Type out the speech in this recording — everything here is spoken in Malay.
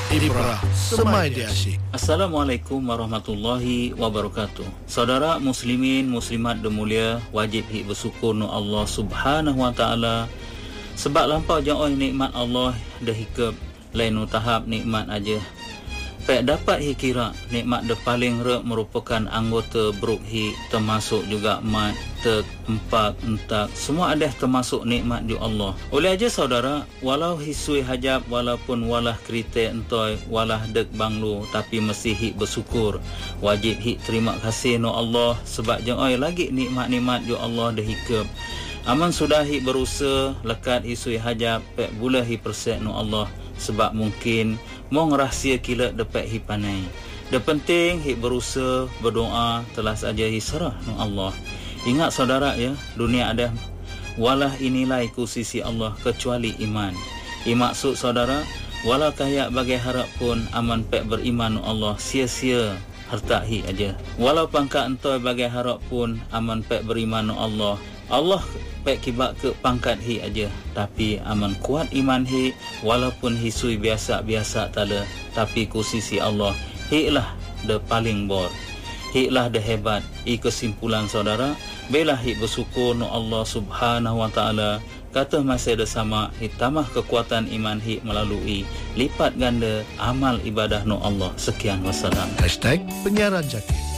Ibrah Semai Dia Asyik. Assalamualaikum warahmatullahi wabarakatuh. Saudara muslimin muslimat demulia, wajib hik bersyukur nu Allah Subhanahu wa taala sebab lampau jauh nikmat Allah dah hikap lain nu tahap nikmat aja. Pek dapat hikira nikmat de paling re merupakan anggota bruk hi, termasuk juga mat tek empak entak, semua ada termasuk nikmat di Allah. Oleh aja saudara, walau hisui hajab, walaupun walah kerita entoi, walah dek banglu, tapi mesti hik bersyukur. Wajib hik terima kasih no Allah sebab jauh lagi nikmat-nikmat di Allah dah hikap. Aman sudah hik berusaha lekat hisui hajab, pek bula hik persek no Allah sebab mungkin mong rahsia kila dapat hi panai. De penting hi berusaha berdoa telah saja hi serah no Allah. Ingat saudara ya, dunia ada walah inilah ku sisi Allah kecuali iman. Maksud saudara, walau kaya bagai harap pun aman pek beriman no Allah sia-sia harta hi aja. Walau pangkat entoi bagai harap pun aman pek beriman no Allah. Allah pek kibak ke pangkat hi aja, tapi aman kuat iman hi, walaupun hisui biasa-biasa tala, tapi ku sisi Allah hi lah de paling bor, hi lah de hebat. I kesimpulan saudara, belah hi bersyukur no Allah Subhanahu wa taala, kata masih ada sama hi tambah kekuatan iman hi melalui lipat ganda amal ibadah no Allah. Sekian wassalam. #Penyiaran Jaki.